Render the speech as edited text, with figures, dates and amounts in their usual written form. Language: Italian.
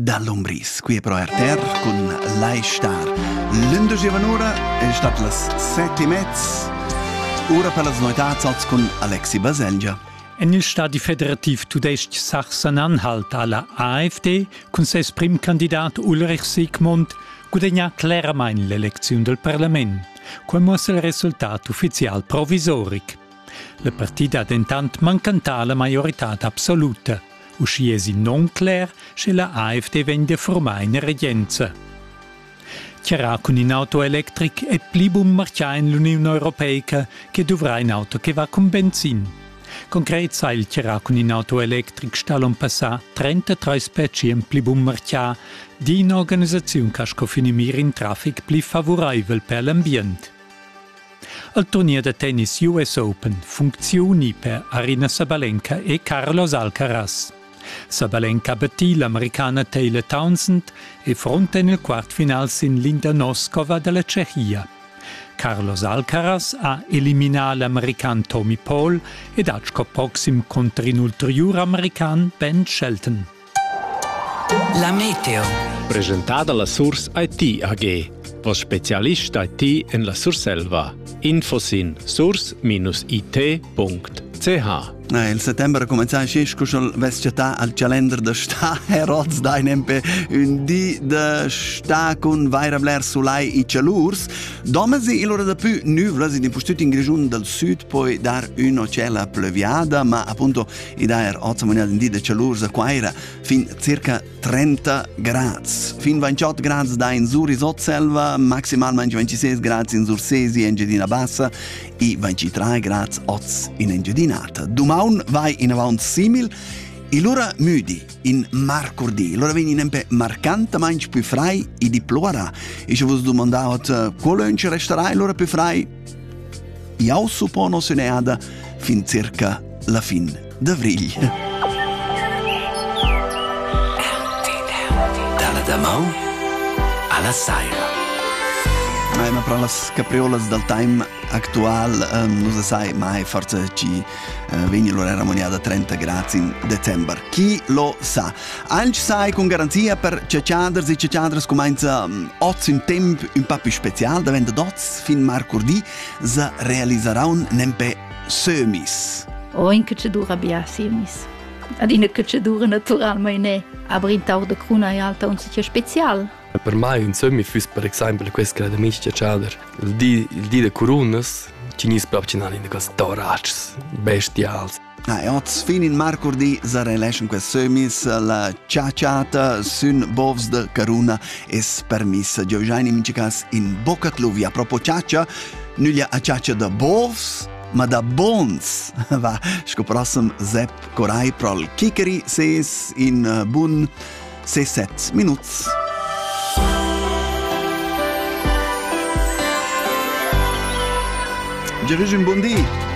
dall'Umbris, qui è pro RTR con Lai Star. L'Undergiovanura è stata le 7:30, ora per le noitats con Alexi Baselgia. En il Stadi Federativ Tudestg Sachsen-Anhalt alla AfD, con ses prim candidat Ulrich Sigmund, guadagna claramente l'elezione del Parlament, come il risultato ufficiale provisoric. La partita ha intanto mancanta la maggiorità assoluta, usciesi non clar se la AfD vende formare in reggenza. Chiarà con in auto elettric è plibu un marcià in l'Unione Europea che dovrà in auto che va con benzin. Concret sa il chiarà con in auto elettric stalon passà 33% plibu un marcià di un'organizzazione che scofinimir in traffic pli favorevole per l'ambiente. Al torneo de tennis US Open funzioni per Aryna Sabalenka e Carlos Alcaraz. Sabalenka battì l'americana Taylor Townsend e fronte nel quartfinals in Linda Noskova della Cechia. Carlos Alcaraz ha eliminato l'americano Tommy Paul ed ha prossimo contro in ulteriore americano Ben Shelton. La meteo. Presentata la Source IT AG, was Spezialist IT in la Surselva. Infos in source-it.ch. Il settembre comincia a scuschel vestita al calendar de sta Herods da nempe un di de sta con vaira bler sulai I calurs. Domesi ilora da più nuvole in postuti in regione del sud poi dar una ciela pleuviada, ma appunto I daer 8 mondiali di de calurs a quaira fin circa 30 gradi. Fin 28 gradi da in Zuri Sotselva, maximalmente 26 gradi in Sursesi e Engiadina Bassa e 23 gradi in Engiadinata. Dumaun vai in avanti simil, e l'ora müdi in Marcurdi. L'ora veni nempe marcantemente più frei e di plora. E se vos domandaut quale resterà l'ora più frei? Io suppono se ne ada fin circa la fin d'avril. Dalla Damau alla Saira. Ma per le capriolas del time actual non si sa mai, forse ci viene l'ora moniata 30 gradi in dicembre. Chi lo sa? Anche sai con garanzia per cecciaders e cecciaders comincia oggi un tempo un po' più speciale, davvero dots fin marcurdi si realizzerà un nempe semis. O in cacciadura abbia semis. Ad in cacciadura naturalmente, aber in tau de cruna e alta un sicher special. Per me un semi fus per esempio questo da miscia chader. Il di de coronas ci nis proprio in queste torachs bestials. E oggi fin in marcurdi si realiscono questi semis, la ciacciata sun bovs de caruna es permessa. Giovanni Mincicas in Bocatluvia. A propos ciaccia, nulla a ciaccia de bovs, ma da bons. Va, scoprossem Sepp Corai prol Kikeri ses in bun 6-7 minuti. Je veux un bon dì.